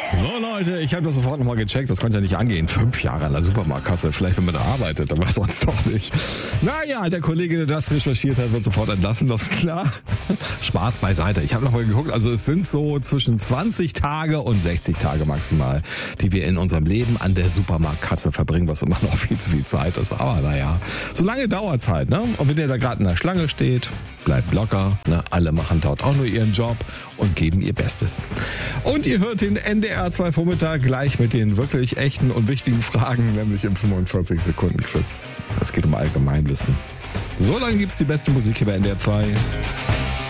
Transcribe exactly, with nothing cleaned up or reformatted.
So Leute, ich habe das sofort nochmal gecheckt, das konnte ja nicht angehen. Fünf Jahre an der Supermarktkasse, vielleicht wenn man da arbeitet, aber sonst doch nicht. Naja, der Kollege, der das recherchiert hat, wird sofort entlassen, das ist klar. Spaß beiseite. Ich habe nochmal geguckt, also es sind so zwischen zwanzig Tage und sechzig Tage maximal, die wir in unserem Leben an der Supermarktkasse verbringen, was immer noch viel zu viel Zeit ist. Aber naja, so lange dauert's halt, ne? Und wenn ihr da gerade in der Schlange steht, bleibt locker, ne? Alle machen dort auch nur ihren Job und geben ihr Bestes. Und ihr hört den N D R zwei Vormittag gleich mit den wirklich echten und wichtigen Fragen, nämlich im fünfundvierzig Sekunden Quiz. Es geht um Allgemeinwissen. So lange gibt's die beste Musik hier bei N D R zwei.